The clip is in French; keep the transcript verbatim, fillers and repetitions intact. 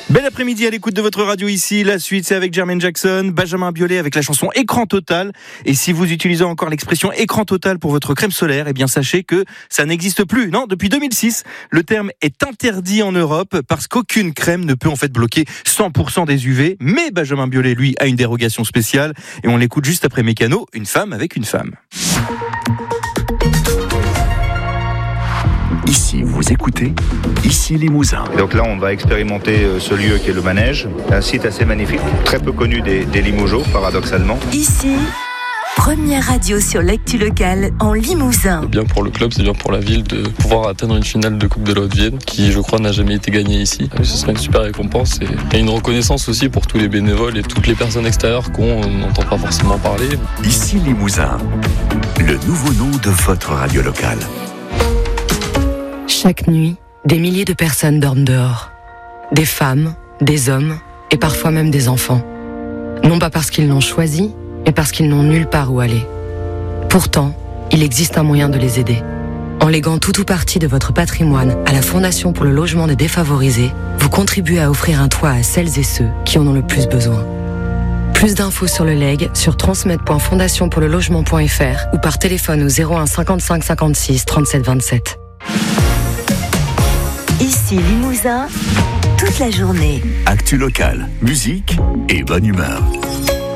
Bel après-midi à l'écoute de votre radio ici. La suite, c'est avec Jermaine Jackson, Benjamin Biolay avec la chanson Écran Total. Et si vous utilisez encore l'expression Écran Total pour votre crème solaire, eh bien sachez que ça n'existe plus. Non, depuis deux mille six, le terme est interdit en Europe parce qu'aucune crème ne peut en fait bloquer cent pour cent des U V. Mais Benjamin Biolay, lui, a une dérogation spéciale. Et on l'écoute juste après Mécano, une femme avec une femme. Ici, vous écoutez, ici Limousin. Donc là, on va expérimenter ce lieu qui est le manège, un site assez magnifique, très peu connu des, des Limougeaux, paradoxalement. Ici, première radio sur l'actu locale en Limousin. C'est bien pour le club, c'est bien pour la ville de pouvoir atteindre une finale de Coupe de la Haute-Vienne, qui je crois n'a jamais été gagnée ici. Ce serait une super récompense et, et une reconnaissance aussi pour tous les bénévoles et toutes les personnes extérieures qu'on n'entend pas forcément parler. Ici Limousin, le nouveau nom de votre radio locale. Chaque nuit, des milliers de personnes dorment dehors. Des femmes, des hommes et parfois même des enfants. Non pas parce qu'ils l'ont choisi, mais parce qu'ils n'ont nulle part où aller. Pourtant, il existe un moyen de les aider. En léguant tout ou partie de votre patrimoine à la Fondation pour le logement des défavorisés, vous contribuez à offrir un toit à celles et ceux qui en ont le plus besoin. Plus d'infos sur le leg sur transmettre point fondation pour le logement point f r ou par téléphone au zéro un cinquante-cinq cinquante-six trente-sept vingt-sept. Ici Limousin, toute la journée. Actu locale, musique et bonne humeur.